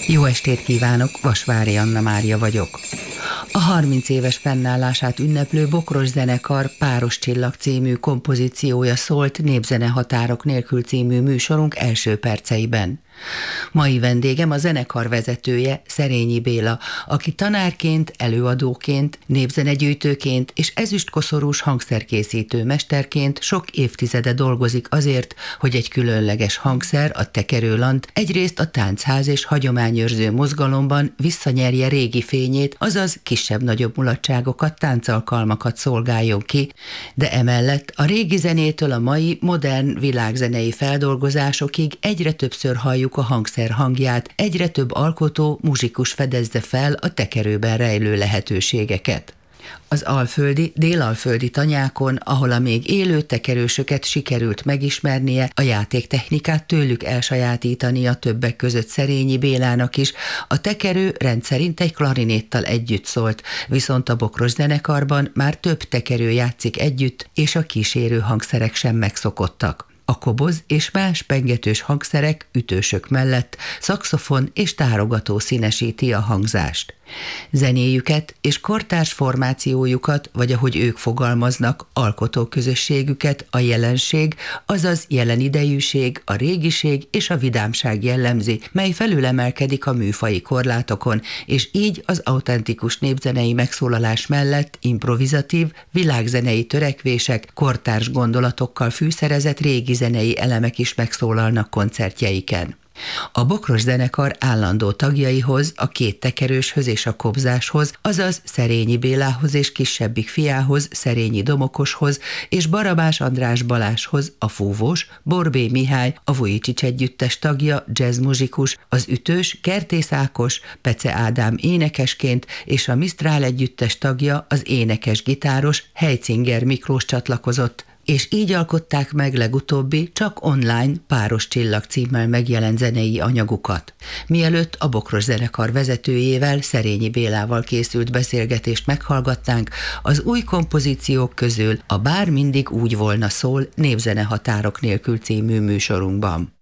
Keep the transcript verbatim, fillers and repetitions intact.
Jó estét kívánok, Vasvári Anna Mária vagyok. A harminc éves fennállását ünneplő Bokros zenekar Páros csillag című kompozíciója szólt Népzene határok nélkül című műsorunk első perceiben. Mai vendégem a zenekar vezetője, Szerényi Béla, aki tanárként, előadóként, népzenegyűjtőként és ezüstkoszorús hangszerkészítő mesterként sok évtizede dolgozik azért, hogy egy különleges hangszer, a tekerőlant egyrészt a táncház és hagyományőrző mozgalomban visszanyerje régi fényét, azaz kisebb-nagyobb mulatságokat, táncalkalmakat szolgáljon ki, de emellett a régi zenétől a mai modern világzenei feldolgozásokig egyre többször halljuk a hangszer hangját, egyre több alkotó, muzsikus fedezze fel a tekerőben rejlő lehetőségeket. Az alföldi, délalföldi tanyákon, ahol a még élő tekerősöket sikerült megismernie, a játéktechnikát tőlük elsajátítania többek között Szerényi Bélának is, a tekerő rendszerint egy klarinéttal együtt szólt, viszont a Bokros zenekarban már több tekerő játszik együtt, és a kísérő hangszerek sem megszokottak. A koboz és más pengetős hangszerek, ütősök mellett szaxofon és tárogató színesíti a hangzást. Zenéjüket és kortárs formációjukat, vagy ahogy ők fogalmaznak, alkotóközösségüket a jelenség, azaz jelen idejűség, a régiség és a vidámság jellemzi, mely felülemelkedik a műfaji korlátokon, és így az autentikus népzenei megszólalás mellett improvizatív, világzenei törekvések, kortárs gondolatokkal fűszerezett régi zenei elemek is megszólalnak koncertjeiken. A Bokros zenekar állandó tagjaihoz, a két tekerőshöz és a kobzáshoz, azaz Szerényi Bélához és kisebbik fiához, Szerényi Domokoshoz és Barabás András Balázshoz a fúvós, Borbély Mihály, a Vujicics együttes tagja, jazzmuzsikus, az ütős, Kertész Ákos, Pece Ádám énekesként és a Misztrál együttes tagja, az énekes-gitáros Helycinger Miklós csatlakozott, és így alkották meg legutóbbi, csak online Páros csillag címmel megjelent zenei anyagukat. Mielőtt a Bokros zenekar vezetőjével, Szerényi Bélával készült beszélgetést meghallgatnánk, az új kompozíciók közül a Bár mindig úgy volna szól Népzene határok nélkül című műsorunkban.